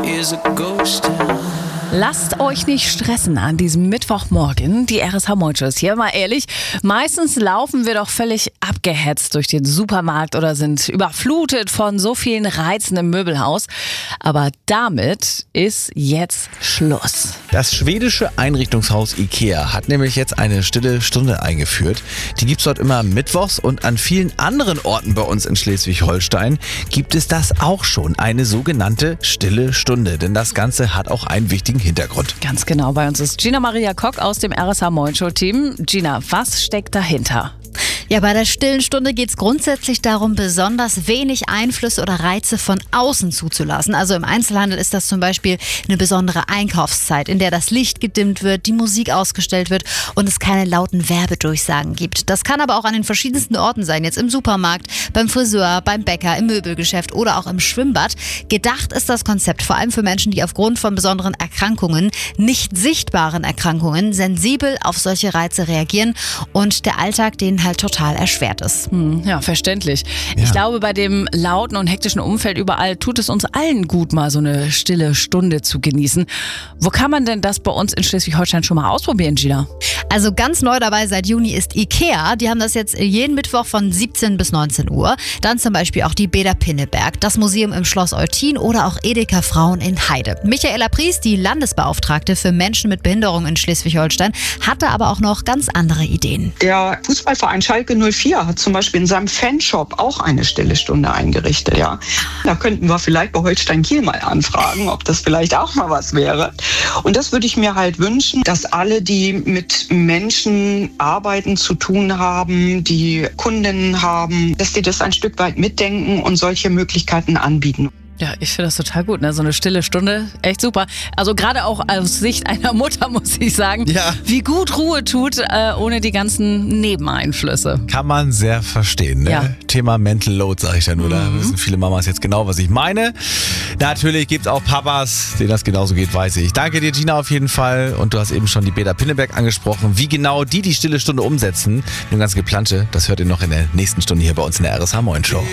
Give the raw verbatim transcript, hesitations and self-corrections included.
is a ghost town. Lasst euch nicht stressen an diesem Mittwochmorgen. Die R S H-Morning-Show ist hier, mal ehrlich. Meistens laufen wir doch völlig abgehetzt durch den Supermarkt oder sind überflutet von so vielen Reizen im Möbelhaus. Aber damit ist jetzt Schluss. Das schwedische Einrichtungshaus IKEA hat nämlich jetzt eine stille Stunde eingeführt. Die gibt's dort immer mittwochs und an vielen anderen Orten bei uns in Schleswig-Holstein gibt es das auch schon, eine sogenannte stille Stunde. Denn das Ganze hat auch einen wichtigen Hintergrund. Ganz genau, bei uns ist Gina Maria Kock aus dem R S H-Morning-Show-Team. Gina, was steckt dahinter? Ja, bei der stillen Stunde geht es grundsätzlich darum, besonders wenig Einflüsse oder Reize von außen zuzulassen. Also im Einzelhandel ist das zum Beispiel eine besondere Einkaufszeit, in der das Licht gedimmt wird, die Musik ausgestellt wird und es keine lauten Werbedurchsagen gibt. Das kann aber auch an den verschiedensten Orten sein, jetzt im Supermarkt, beim Friseur, beim Bäcker, im Möbelgeschäft oder auch im Schwimmbad. Gedacht ist das Konzept vor allem für Menschen, die aufgrund von besonderen Erkrankungen, nicht sichtbaren Erkrankungen, sensibel auf solche Reize reagieren und der Alltag denen halt total erschwert ist. Hm, ja, verständlich. Ja. Ich glaube, bei dem lauten und hektischen Umfeld überall tut es uns allen gut, mal so eine stille Stunde zu genießen. Wo kann man denn das bei uns in Schleswig-Holstein schon mal ausprobieren, Gina? Also ganz neu dabei seit Juni ist IKEA. Die haben das jetzt jeden Mittwoch von siebzehn bis neunzehn Uhr. Dann zum Beispiel auch die Beda Pinneberg, das Museum im Schloss Eutin oder auch Edeka Frauen in Heide. Michaela Pries, die Landesbeauftragte für Menschen mit Behinderung in Schleswig-Holstein, hatte aber auch noch ganz andere Ideen. Der Fußballverein Schalke null vier hat zum Beispiel in seinem Fanshop auch eine stille Stunde eingerichtet. Ja. Da könnten wir vielleicht bei Holstein Kiel mal anfragen, ob das vielleicht auch mal was wäre. Und das würde ich mir halt wünschen, dass alle, die mit Menschen arbeiten, zu tun haben, die Kundinnen haben, dass die das ein Stück weit mitdenken und solche Möglichkeiten anbieten. Ja, ich finde das total gut, ne? So eine stille Stunde, echt super. Also gerade auch aus Sicht einer Mutter muss ich sagen, Ja. wie gut Ruhe tut, äh, ohne die ganzen Nebeneinflüsse. Kann man sehr verstehen. Ne? Ja. Thema Mental Load, sage ich da nur. Da wissen viele Mamas jetzt genau, was ich meine. Natürlich gibt es auch Papas, denen das genauso geht, weiß ich. Danke dir, Gina, auf jeden Fall. Und du hast eben schon die Beda Pinneberg angesprochen. Wie genau die die stille Stunde umsetzen, nur ganz geplante, das hört ihr noch in der nächsten Stunde hier bei uns in der R S H-Morning-Show.